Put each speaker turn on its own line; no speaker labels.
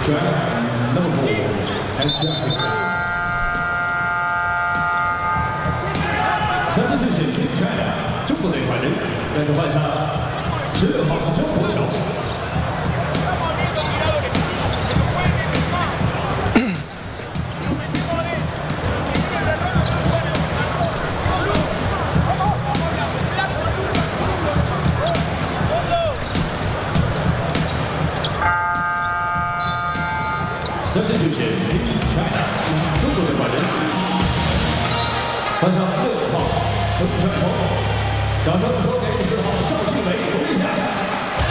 Track number 4, and traffic. Substitution Team China 中国队换人，再次换上16号张国强。Substitution Team China 中国队换人，换上6号陈传鹏，掌声送给。